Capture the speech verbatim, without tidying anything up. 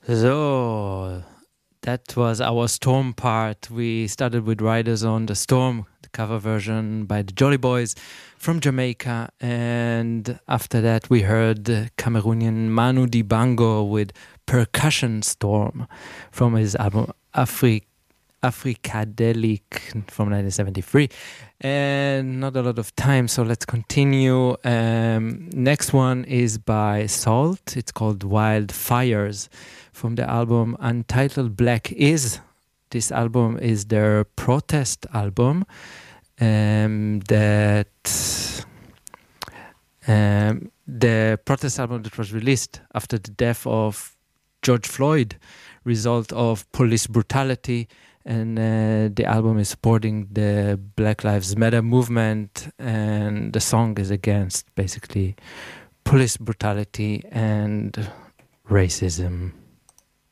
So that was our Storm part. We started with Riders on the Storm, the cover version by the Jolly Boys from Jamaica. And after that, we heard the Cameroonian Manu Dibango with Percussion Storm from his album Afri- Africadelic from nineteen seventy-three. And not a lot of time, so let's continue. Um, next one is by Salt. It's called Wildfires from the album Untitled Black Is. This album is their protest album um, that um, the protest album that was released after the death of George Floyd, result of police brutality. And uh, the album is supporting the Black Lives Matter movement, and the song is against basically police brutality and racism.